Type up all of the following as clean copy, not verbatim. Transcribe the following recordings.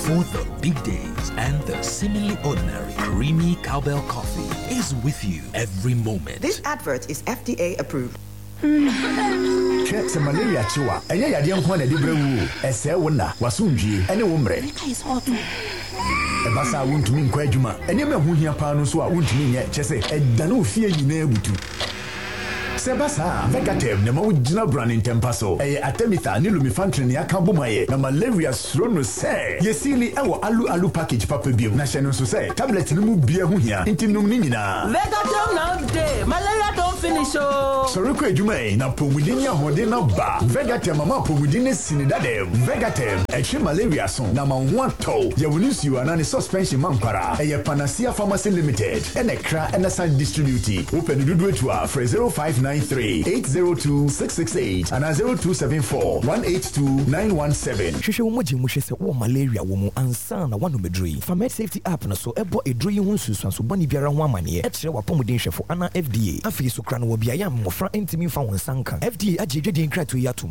for the big days, and the seemingly ordinary creamy cowbell coffee is with you every moment. This advert is FDA approved. Check some malaria chua. Enya yade nko na de brewu. Ese wo na wasundwie ene wo mre. Ebasa wontumi nkɔ adwuma. Ene me ho hia pa no so a wontumi nye kyese edane ofie nyina ebutu. Sebasa, Vegatem, Nemo Jina Branding Tempaso, Atemita, Nilumifantrin, Yakabumaye, na malaria srono say, Yesili, our alu package papa bill, National Society, tablet Numu Bia Hunia, Intinum Nina. Vegatem now day, malaria don't finish. Sorokwe Jume, na Pomudinia Hodena Ba, Vegatem, Mama Pomudine Sinidade, Vegatem, Eche malaria son, Nama 1 toe, Yawunis you and suspension Mampara, a Panacea Pharmacy Limited, and a cra and a side distributor. Open the do to our 0593-802-668 and 0274-182-917. Shusha umoji mushese wa malaria womu ansa na wanu medri. Famed Safety App na so ebo edri hunsu swansu bani biara wamanie. Etre wapomudin shefo ana FDA. Afi sukrano wabiaya mofra intimi fa wansanka. FDA ajejedi nkratu yatum.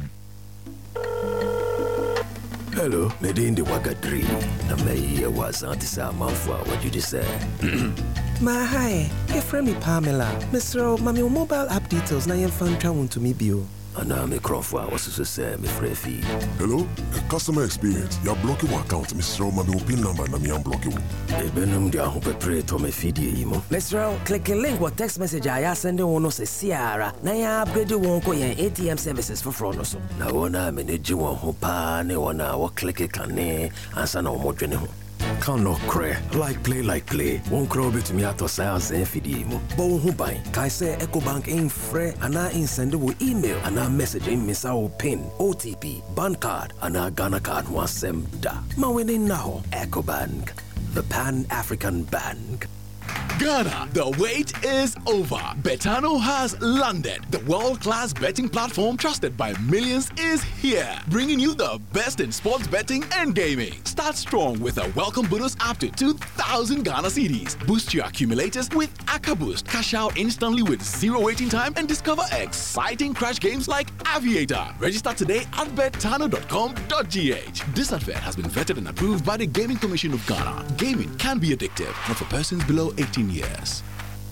Hello, Medindi Wagadri. Na me was antisa manfwa what you just said. Ma hi, your friend me Pamela. Mr. Mami mobile app details na yen fan travel to me bio. Ana me Crawford was to say me free fee. Hello, customer experience. You're blocking my account, Mr. Mami pin number na me unblocking. Ebenum dia ho pepre to me feed imo. Mr. Click a link or text message I send one no say Sierra. Na ya upgrade won ko yen ATM services for fraud no so. Na wona manage won ho pa ne wona wo click kan ne ansa na wo dwene ho. Can no cray like play won't crow bit me out of sales and feed mo bon who buy kai say EcoBank in free and I send email and I message in miss our pin OTP bank card and our Ghana card was sem da ma winning now EcoBank, the Pan-African Bank. Ghana, the wait is over. Betano has landed. The world-class betting platform trusted by millions is here, bringing you the best in sports betting and gaming. Start strong with a welcome bonus up to 2,000 Ghana cedis. Boost your accumulators with AkaBoost. Cash out instantly with zero waiting time and discover exciting crash games like Aviator. Register today at betano.com.gh. This advert has been vetted and approved by the Gaming Commission of Ghana. Gaming can be addictive, not for persons below 18 years.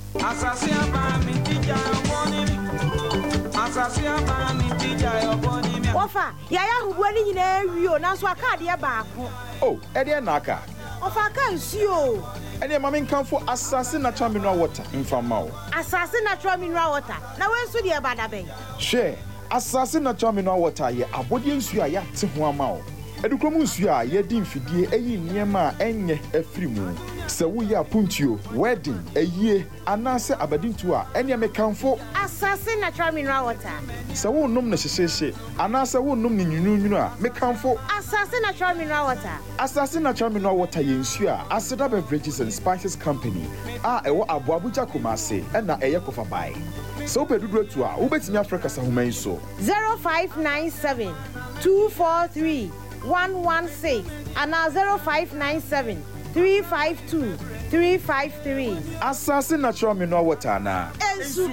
Ofa, yaya hubwani nyine wiyo na so akade ya baako. Oh, ede na aka. Ofa ka nsuo. Ede mama nkanfo asase natural mineral water mfama o. Asase natural mineral water. Na wensu de bada ben. Hwe, asase natural mineral water ye abode nsuo a ya te ho ama o. Edukrom nsuo a ye di mfidie eyi niema a enye afiri mu. Se wo ya puntio, wedding, eyie, anase abadintu a ene mekanfo asase natural mineral water. Se wo nom na hyehye, anase wo nom ni nyunu a mekanfo asase natural mineral water. Asase natural mineral water ye nsuo a Aseda Beverages and Spices Company a ewo Aboabuja Kumase na eye kofa bai. So pedudro to a ubetimi Africa sahuman so 0597 243 116 and 0597 352 353. Asase natural mineral water na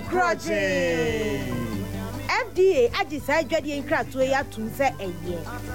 Esukroje. FDA agisa adwade nkratoe ya tum se eye.